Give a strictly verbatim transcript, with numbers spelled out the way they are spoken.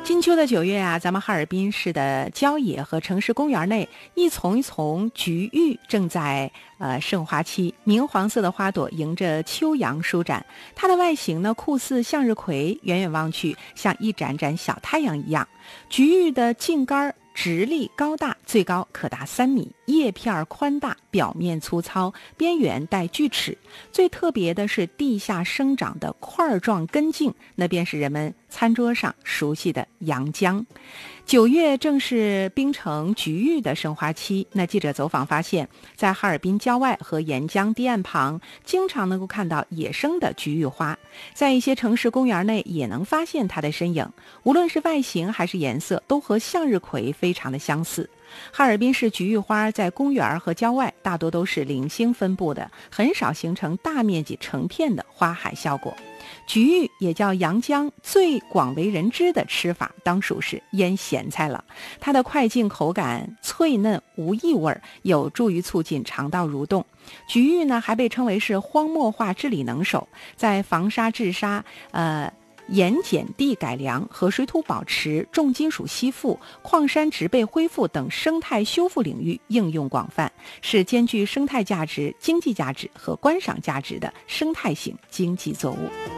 金秋的九月啊，咱们哈尔滨市的郊野和城市公园内，一丛一丛菊玉正在呃盛花期，明黄色的花朵迎着秋阳舒展。它的外形呢，酷似向日葵，远远望去像一盏盏小太阳一样。菊玉的茎干直立高大，最高可达三米，叶片宽大，表面粗糙，边缘带锯齿。最特别的是地下生长的块状根茎，那便是人们餐桌上熟悉的洋姜。九月正是冰城菊玉的盛花期，那记者走访发现，在哈尔滨郊外和沿江堤岸旁，经常能够看到野生的菊玉花，在一些城市公园内也能发现它的身影。无论是外形还是颜色，都和向日葵非常的相似。哈尔滨市菊玉花在公园和郊外大多都是零星分布的，很少形成大面积成片的花海效果。菊玉也叫洋姜，最广为人知的吃法当属是腌咸菜了。它的快劲口感脆嫩无异味，有助于促进肠道蠕动。菊玉呢，还被称为是荒漠化治理能手，在防沙治沙、呃盐碱地改良、河水土保持、重金属吸附、矿山植被恢复等生态修复领域应用广泛，是兼具生态价值、经济价值和观赏价值的生态型经济作物。